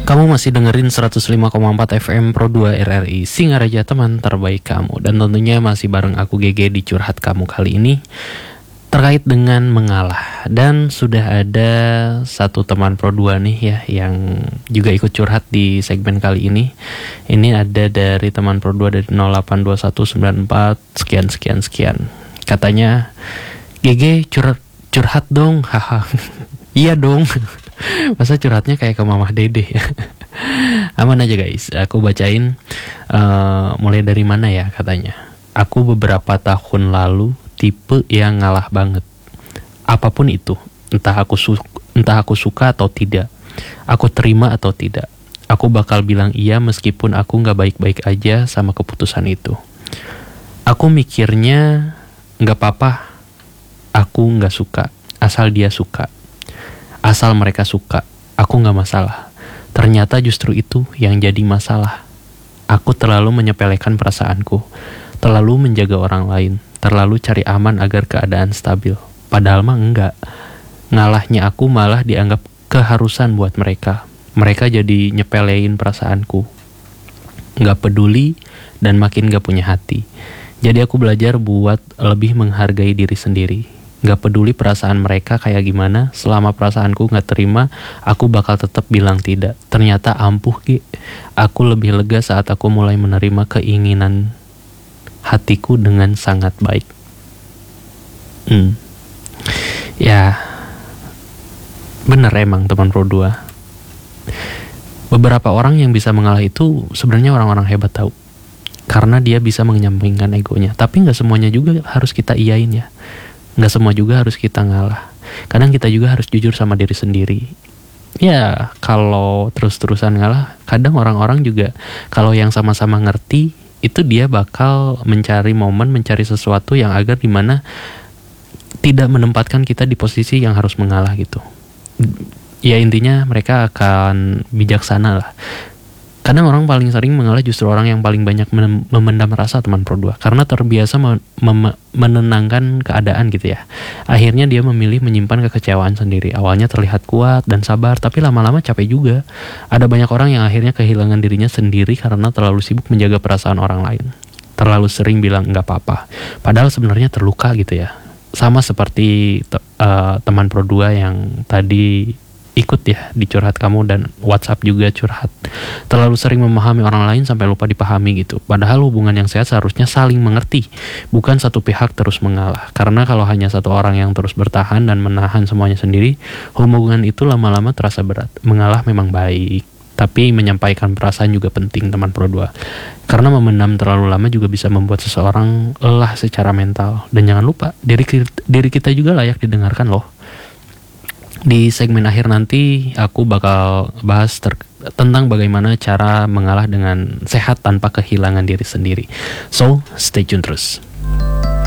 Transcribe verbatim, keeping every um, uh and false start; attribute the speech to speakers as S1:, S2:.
S1: Kamu masih dengerin seratus lima koma empat F M Pro dua R R I Singaraja, teman terbaik kamu. Dan tentunya masih bareng aku G G di Curhat Kamu kali ini terkait dengan mengalah. Dan sudah ada satu teman Pro dua nih ya yang juga ikut curhat di segmen kali ini. Ini ada dari teman Pro dua dari nol delapan dua satu sembilan empat sekian sekian sekian. Katanya, G G curhat, curhat dong, haha. Iya dong. Masa curhatnya kayak ke Mamah Dede ya. Aman aja guys, aku bacain uh, mulai dari mana ya katanya. Aku beberapa tahun lalu tipe yang ngalah banget. Apapun itu, entah aku su- entah aku suka atau tidak, aku terima atau tidak, aku bakal bilang iya meskipun aku gak baik-baik aja sama keputusan itu. Aku mikirnya gak apa-apa, aku gak suka, asal dia suka. Asal mereka suka, aku gak masalah. Ternyata justru itu yang jadi masalah. Aku terlalu menyepelekan perasaanku, terlalu menjaga orang lain, terlalu cari aman agar keadaan stabil. Padahal mah enggak. Ngalahnya aku malah dianggap keharusan buat mereka. Mereka jadi nyepelein perasaanku, gak peduli dan makin gak punya hati. Jadi aku belajar buat lebih menghargai diri sendiri. Gak peduli perasaan mereka kayak gimana, selama perasaanku gak terima, aku bakal tetap bilang tidak. Ternyata ampuh Ki, aku lebih lega saat aku mulai menerima keinginan hatiku dengan sangat baik. Hmm. Ya, bener emang teman Pro dua. Beberapa orang yang bisa mengalah itu sebenarnya orang-orang hebat tahu. Karena dia bisa menyampingkan egonya. Tapi gak semuanya juga harus kita iyain ya. Gak semua juga harus kita ngalah. Kadang kita juga harus jujur sama diri sendiri. Ya kalau terus-terusan ngalah, kadang orang-orang juga kalau yang sama-sama ngerti, itu dia bakal mencari momen, mencari sesuatu yang agar dimana tidak menempatkan kita di posisi yang harus mengalah gitu. Ya intinya mereka akan bijaksana lah. Kadang orang paling sering mengalah justru orang yang paling banyak memendam rasa teman Pro dua. Karena terbiasa mem- mem- menenangkan keadaan gitu ya. Akhirnya dia memilih menyimpan kekecewaan sendiri. Awalnya terlihat kuat dan sabar, tapi lama-lama capek juga. Ada banyak orang yang akhirnya kehilangan dirinya sendiri karena terlalu sibuk menjaga perasaan orang lain. Terlalu sering bilang gak apa-apa, padahal sebenarnya terluka gitu ya. Sama seperti te- uh, teman Pro dua yang tadi ikut ya di Curhat Kamu dan WhatsApp juga curhat. Terlalu sering memahami orang lain sampai lupa dipahami gitu. Padahal hubungan yang sehat seharusnya saling mengerti, bukan satu pihak terus mengalah. Karena kalau hanya satu orang yang terus bertahan dan menahan semuanya sendiri, hubungan itu lama-lama terasa berat. Mengalah memang baik, tapi menyampaikan perasaan juga penting teman Pro dua. Karena memendam terlalu lama juga bisa membuat seseorang lelah secara mental. Dan jangan lupa, diri, diri kita juga layak didengarkan loh. Di segmen akhir nanti aku bakal bahas ter- tentang bagaimana cara mengalah dengan sehat tanpa kehilangan diri sendiri. So, stay tune terus.